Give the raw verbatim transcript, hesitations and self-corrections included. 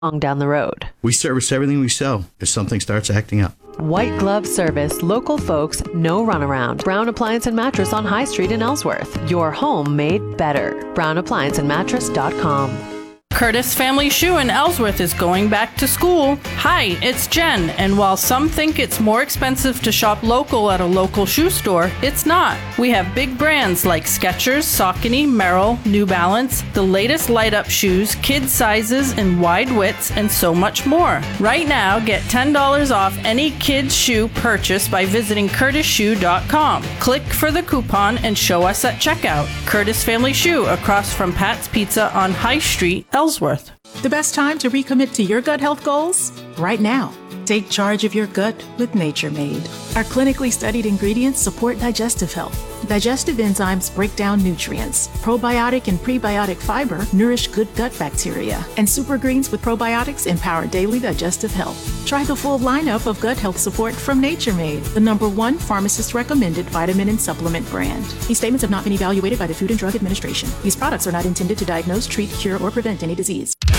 down the road. We service everything we sell if something starts acting up. White glove service, local folks, no runaround. Brown Appliance and Mattress on High Street in Ellsworth. Your home made better. brown appliance and mattress dot com. Curtis Family Shoe in Ellsworth is going back to school. Hi, it's Jen, and while some think it's more expensive to shop local at a local shoe store, it's not. We have big brands like Skechers, Saucony, Merrell, New Balance, the latest light-up shoes, kid sizes and wide widths, and so much more. Right now, get ten dollars off any kid's shoe purchase by visiting curtis shoe dot com. Click for the coupon and show us at checkout. Curtis Family Shoe, across from Pat's Pizza on High Street, Ellsworth. The best time to recommit to your gut health goals? Right now. Take charge of your gut with Nature Made. Our clinically studied ingredients support digestive health. Digestive enzymes break down nutrients. Probiotic and prebiotic fiber nourish good gut bacteria. And super greens with probiotics empower daily digestive health. Try the full lineup of gut health support from Nature Made, the number one pharmacist-recommended vitamin and supplement brand. These statements have not been evaluated by the Food and Drug Administration. These products are not intended to diagnose, treat, cure, or prevent any disease.